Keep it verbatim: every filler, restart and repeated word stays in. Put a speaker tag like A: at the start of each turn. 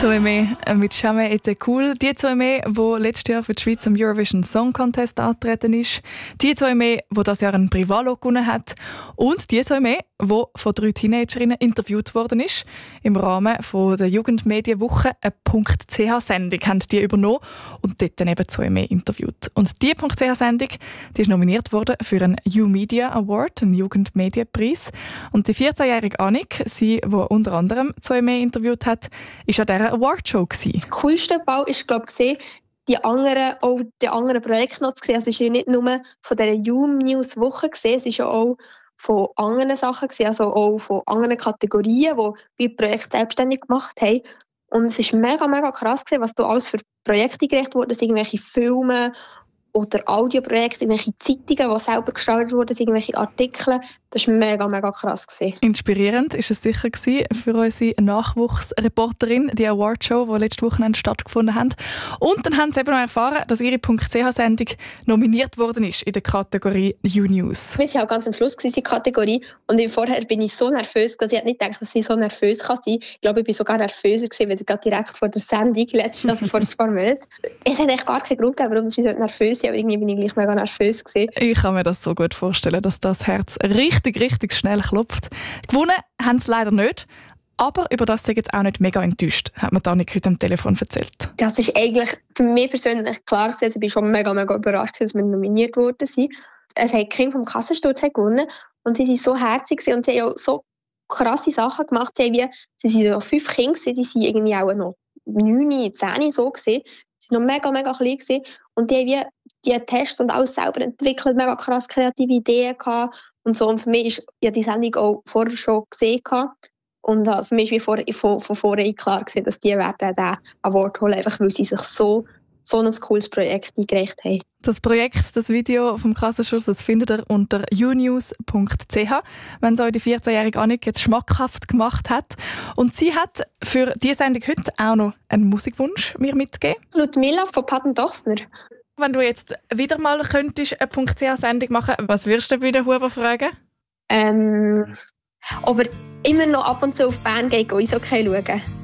A: Zoe May mit «Jamais été cool». Die Zoe May, die letztes Jahr für die Schweiz am Eurovision Song Contest angetreten ist. Die Zoe May, die dieses Jahr einen Privalo gewonnen hat. Und die Zoe May, die von drei Teenagerinnen interviewt worden ist. Im Rahmen von der Jugendmedienwoche eine .ch-Sendung haben die übernommen und dort dann eben Zoe May interviewt. Und die .ch-Sendung, die ist nominiert worden für einen U-Media Award, einen Jugendmedienpreis. Und die vierzehnjährige Annik, sie, die unter anderem Zoe May interviewt hat, ist an dieser Awardshow gewesen.
B: Das coolste Ball ist, glaube ich, die anderen, auch die anderen Projekte noch zu sehen. Also es war ja nicht nur von dieser U-News-Woche, es war ja auch von anderen Sachen, also auch von anderen Kategorien, die die Projekte selbstständig gemacht haben. Und es war mega, mega krass, was da alles für Projekte gerecht wurden. Irgendwelche Filme oder Audioprojekte, irgendwelche Zeitungen, die selber gestaltet wurden, irgendwelche Artikel. Das war mega, mega krass.
A: Inspirierend war es sicher für unsere Nachwuchsreporterin, die Awardshow, die letzte Wochenende stattgefunden hat. Und dann haben sie eben noch erfahren, dass ihre .ch-Sendung nominiert worden ist in der Kategorie U-News.
B: Wir waren auch ganz am Schluss in der Kategorie und vorher bin ich so nervös, dass ich nicht gedacht, dass ich so nervös kann sein. Ich glaube, ich war sogar nervöser gewesen, weil ich direkt vor der Sendung, letztes, also vor ein paar Monaten. Es hat echt gar keinen Grund gegeben, warum ich nervös bin, aber irgendwie bin ich gleich mega nervös gewesen.
A: Ich kann mir das so gut vorstellen, dass das Herz richtig richtig, richtig schnell klopft. Gewonnen haben sie leider nicht, aber über das sind jetzt auch nicht mega enttäuscht, hat mir Annik heute am Telefon erzählt.
B: Das ist eigentlich für mich persönlich klar gewesen. Ich bin schon mega, mega überrascht, dass wir nominiert worden sind. Es hat Kim vom Kassensturz gewonnen und sie waren so herzig und sie haben auch so krasse Sachen gemacht. Sie, wie, sie waren noch fünf Kinder, sie waren irgendwie auch noch neun, zehn so gewesen. Sie waren noch mega, mega klein gewesen. Und die haben wie die Tests und alles selber entwickelt, mega krass kreative Ideen gehabt. Und so, und für mich ist ja die Sendung auch vorher schon gesehen. Und uh, für mich war vor, von, von vorher klar gewesen, dass die werden diesen Award holen, einfach weil sie sich so, so ein cooles Projekt eingereicht haben.
A: Das Projekt, das Video vom Kassensturz, das findet ihr unter unews punkt c h, wenn es euch die vierzehnjährige Annik jetzt schmackhaft gemacht hat. Und sie hat für diese Sendung heute auch noch einen Musikwunsch mir mitgegeben.
B: Ludmilla von Paten Dochsner.
A: Wenn du jetzt wieder mal könntest eine .ch-Sendung machen, was würdest du bei den Huber fragen?
B: Ähm, ob er immer noch ab und zu auf Bern geht, Eishockey schauen.